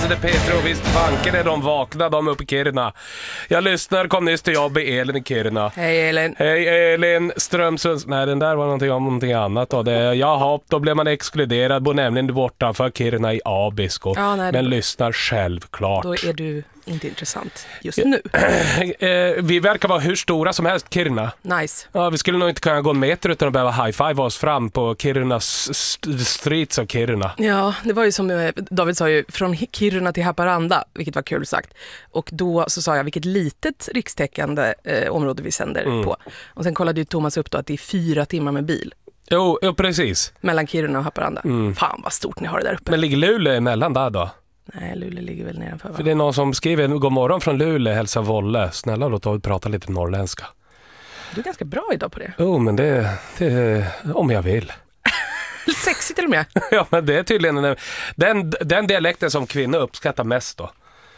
Lasse de Petro, visst fanken är de vakna, de uppe i Kiruna. Jag lyssnar, kom nyss till jobb i Elin i Kiruna. Hej Elin. Hej Elin, Strömsunds... Nej, den där var någonting annat då. Jaha, då blev man exkluderad, bor nämligen borta för Kiruna i Abisko. Ja, nej, men lyssnar självklart. Då är du inte intressant just nu. Vi verkar vara hur stora som helst, Kiruna. Nice. Ja, vi skulle nog inte kunna gå en meter utan att behöva high-five oss fram på Kirunas streets av Kiruna. Ja, det var ju som David sa ju, från Kiruna till Haparanda, vilket var kul sagt. Och då så sa jag vilket litet rikstäckande område vi sänder på. Och sen kollade ju Thomas upp då att det är 4 timmar med bil. Jo, precis. Mellan Kiruna och Haparanda. Fan vad stort ni har det där uppe. Men ligger Luleå emellan där då? Nej, Luleå ligger väl nedanför, va? För det är någon som skriver, god morgon från Luleå, hälsa Volle. Snälla låt oss prata lite norrländska. Du är ganska bra idag på det. Jo, men det om jag vill. Lite sexigt till och med. Ja, men det är tydligen den dialekten som kvinnor uppskattar mest då.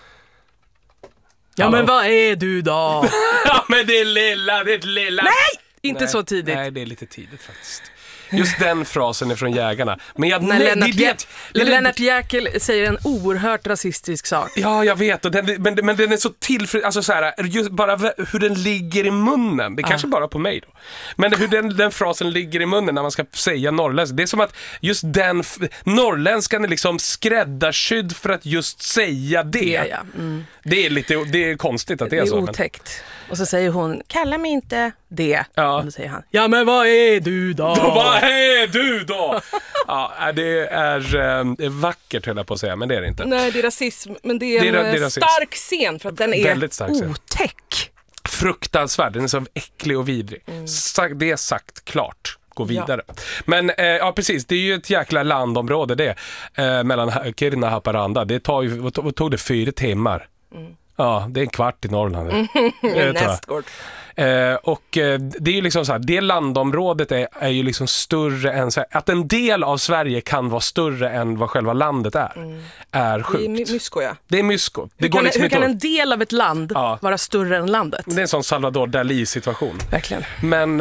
Ja, men vad är du då? Ja, men det är lilla. Nej! Inte så tidigt. Nej, det är lite tidigt faktiskt. Just den frasen är från Jägarna. Men När Lennart Jäkel säger en oerhört rasistisk sak. Ja, jag vet. Och men den är så alltså så här, just bara hur den ligger i munnen. Det är kanske bara på mig då. Men hur den frasen ligger i munnen när man ska säga norrländska. Det är som att just den norrländskan är liksom skräddarsydd för att just säga det. Ja. Det är konstigt att det är så. Det är otäckt. Och så säger hon, kalla mig inte det. Ja. Och då säger han, ja men vad är du då? Vad är du då? Ja, det är vackert höll jag på att säga, men det är det inte. Nej, det är rasism, men det är en stark scen för att den är otäck. Fruktansvärd, den är så äcklig och vidrig. Det är sagt klart. Gå vidare. Ja. Men ja, precis, det är ju ett jäkla landområde det mellan Kiruna och Haparanda. Det tog det 4 timmar. Ja, det är en kvart i Norrland. Nästgård. Och det är ju liksom så här, det landområdet är ju liksom större än så här, att en del av Sverige kan vara större än vad själva landet är sjukt. Det är mysko, ja. Det är mysko. Hur kan en del av ett land vara större än landet? Det är en sån Salvador Dalí-situation. Verkligen. Men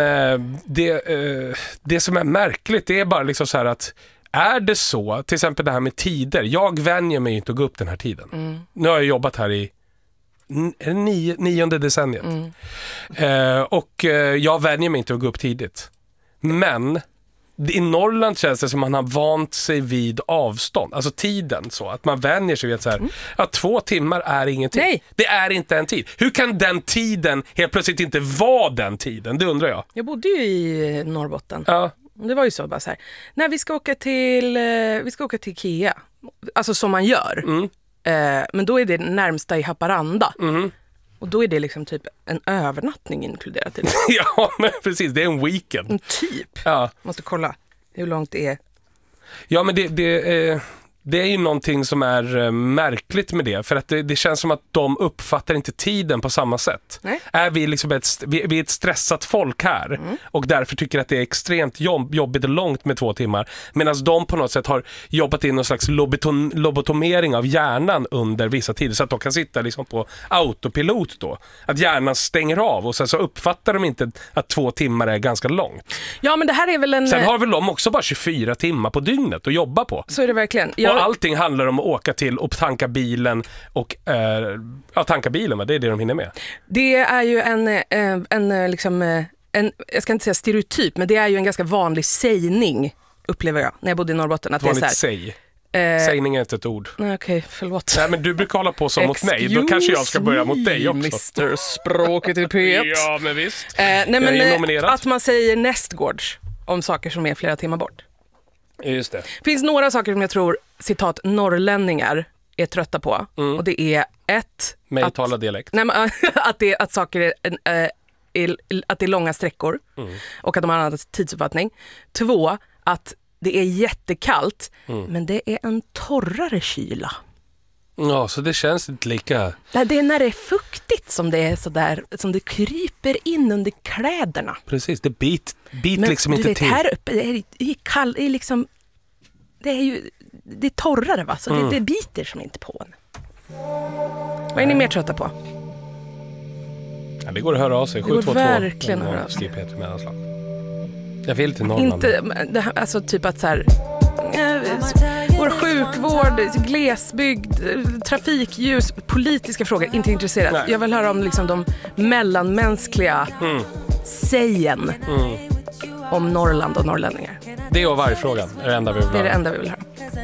det som är märkligt, det är bara liksom så här att är det så, till exempel det här med tider, jag vänjer mig inte att gå upp den här tiden. Nu har jag jobbat här i 9:e decenniet. Och jag vänjer mig inte att gå upp tidigt. Men i Norrland känns det som man har vant sig vid avstånd. Alltså tiden så. Att man vänjer sig vid att så här, 2 timmar är ingenting. Nej. Det är inte en tid. Hur kan den tiden helt plötsligt inte vara den tiden? Det undrar jag. Jag bodde ju i Norrbotten. Ja. Det var ju så bara så här. Nej, vi ska åka till Ikea. Alltså som man gör. Men då är det närmsta i Haparanda. Och då är det liksom typ en övernattning inkluderat i det. Ja, men precis. Det är en weekend. Typ. Ja. Måste kolla hur långt det är. Ja, men det är ju någonting som är märkligt med det. För att det känns som att de uppfattar inte tiden på samma sätt. Nej. Är vi liksom vi är ett stressat folk här. Och därför tycker att det är extremt jobbigt och långt med 2 timmar. Medan de på något sätt har jobbat in någon slags lobotomering av hjärnan under vissa tider. Så att de kan sitta liksom på autopilot då. Att hjärnan stänger av och sen så uppfattar de inte att 2 timmar är ganska långt. Ja, men det här är väl en... Sen har väl de också bara 24 timmar på dygnet att jobba på. Så är det verkligen. Och allting handlar om att åka till och tanka bilen och tanka bilen, det är det de hinner med. Det är ju en liksom jag ska inte säga stereotyp, men det är ju en ganska vanlig sägning, upplever jag, när jag bodde i Norrbotten. Att vanligt det är så här, sägning är inte ett ord. Okej, förlåt. Nej, men du brukar hålla på så mot mig. Då kanske jag ska börja mot dig också. Mr. Språket i P1. Ja, men visst. Nej, men att man säger nästgårds om saker som är flera timmar bort. Just det. Det finns några saker som jag tror, citat, norrlänningar är trötta på. Och det är mig tala dialekt. Nej, men, att saker att det är långa sträckor och att de har en annan tidsuppfattning. 2, att det är jättekallt men det är en torrare kyla. Ja, så det känns inte lika... Det är när det är fuktigt som det är så där, som det kryper in under kläderna. Precis, det bit liksom inte till. Här uppe det är liksom det är torrare, va? Så det biter som inte på en. Vad är ni mer trötta på? Ja, det går att höra av sig. 722. Det går verkligen att höra av sig. Jag vill till Norrland. Inte, alltså typ att så här... vår sjukvård, glesbygd, trafikljus, politiska frågor, inte intresserad. Nej. Jag vill höra om liksom de mellanmänskliga sägen om Norrland och norrlänningar. Det och vargfrågan är det enda vi vill höra. Det är det enda vi vill höra.